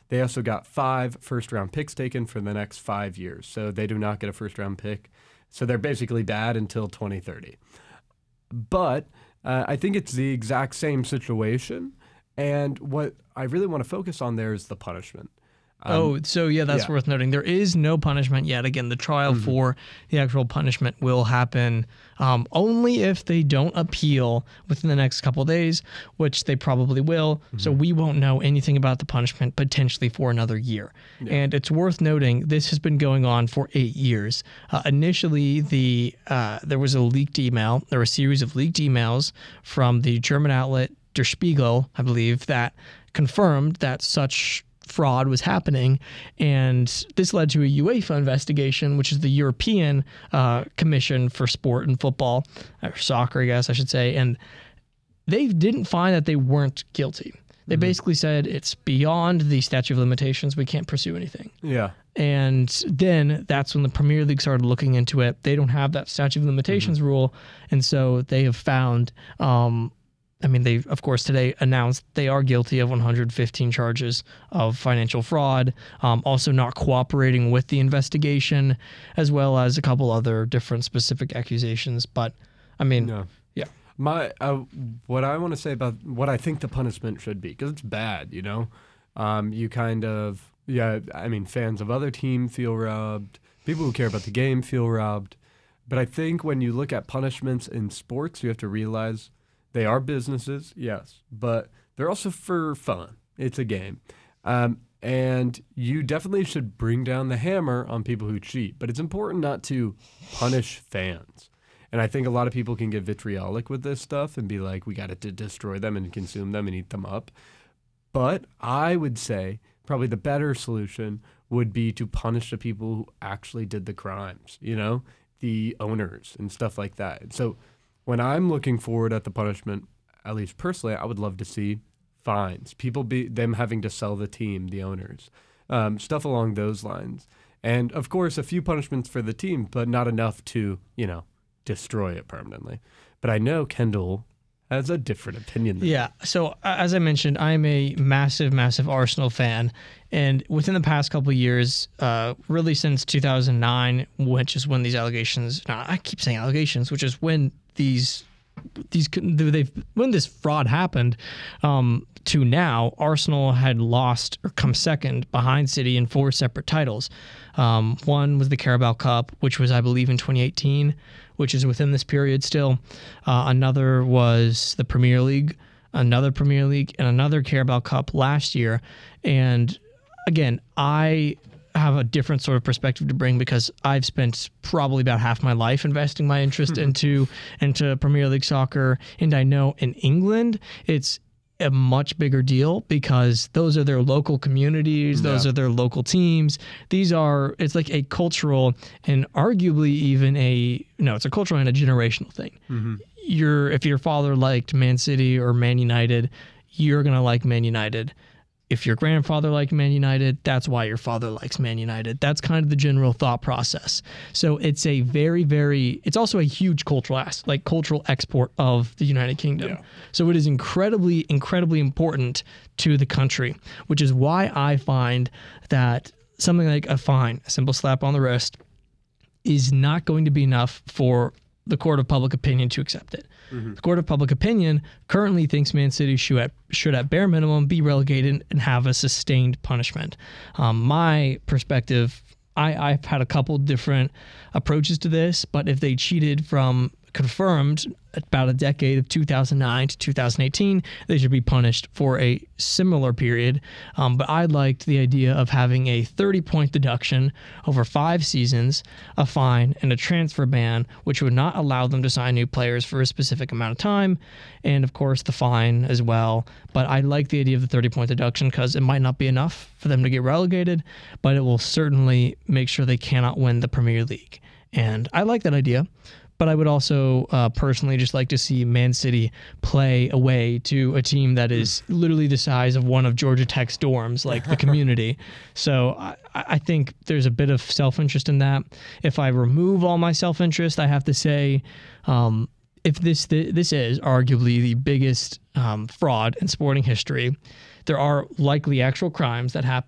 They also got 5 first-round picks taken for the next 5 years. So they do not get a first-round pick. So they're basically bad until 2030. But I think it's the exact same situation. And what I really want to focus on there is the punishment. That's worth noting. There is no punishment yet. Again, the trial for the actual punishment will happen only if they don't appeal within the next couple of days, which they probably will. So we won't know anything about the punishment potentially for another year. Yeah. And it's worth noting this has been going on for 8 years. Initially, there was a leaked email. There were a series of leaked emails from the German outlet Der Spiegel, I believe, that confirmed that such fraud was happening, and this led to a UEFA investigation, which is the European Commission for Sport and Football, or soccer, I guess I should say, and they didn't find that they weren't guilty. They basically said it's beyond the statute of limitations. We can't pursue anything. Yeah. And then that's when the Premier League started looking into it. They don't have that statute of limitations rule, and so they have found they, of course, today announced they are guilty of 115 charges of financial fraud, also not cooperating with the investigation, as well as a couple other different specific accusations. But, yeah. What I want to say about what I think the punishment should be, because it's bad, you know? Fans of other teams feel robbed. People who care about the game feel robbed. But I think when you look at punishments in sports, you have to realize they are businesses, yes, but they're also for fun. It's a game. And you definitely should bring down the hammer on people who cheat, but it's important not to punish fans. And I think a lot of people can get vitriolic with this stuff and be like, we got to destroy them and consume them and eat them up. But I would say probably the better solution would be to punish the people who actually did the crimes, the owners and stuff like that. So when I'm looking forward at the punishment, at least personally, I would love to see fines. Them having to sell the team, the owners, stuff along those lines. And of course, a few punishments for the team, but not enough to, destroy it permanently. But I know Kendall has a different opinion than Yeah. So as I mentioned, I'm a massive, massive Arsenal fan. And within the past couple of years, really since 2009, which is when these allegations, I keep saying allegations, which is when when this fraud happened, to now, Arsenal had lost or come second behind City in 4 separate titles. One was the Carabao Cup, which was, I believe, in 2018, which is within this period still. Another was the Premier League, another Premier League, and another Carabao Cup last year. And again, I have a different sort of perspective to bring because I've spent probably about half my life investing my interest into Premier League soccer. And I know in England, it's a much bigger deal because those are their local communities. Those are their local teams. It's like a cultural and arguably even it's a cultural and a generational thing. If your father liked Man City or Man United, you're going to like Man United. If your grandfather liked Man United, that's why your father likes Man United. That's kind of the general thought process. So it's a very, very, it's also a huge cultural export of the United Kingdom. Yeah. So it is incredibly, incredibly important to the country, which is why I find that something like a fine, a simple slap on the wrist, is not going to be enough for the court of public opinion to accept it. The court of public opinion currently thinks Man City should at bare minimum be relegated and have a sustained punishment. My perspective, I've had a couple different approaches to this, but if they cheated from confirmed about a decade of 2009 to 2018, they should be punished for a similar period. But I liked the idea of having a 30-point deduction over 5 seasons, a fine, and a transfer ban, which would not allow them to sign new players for a specific amount of time, and of course the fine as well. But I like the idea of the 30-point deduction because it might not be enough for them to get relegated, but it will certainly make sure they cannot win the Premier League. And I like that idea. But I would also personally just like to see Man City play away to a team that is literally the size of one of Georgia Tech's dorms, like the community. So I think there's a bit of self-interest in that. If I remove all my self-interest, I have to say, if this is arguably the biggest fraud in sporting history, there are likely actual crimes that happen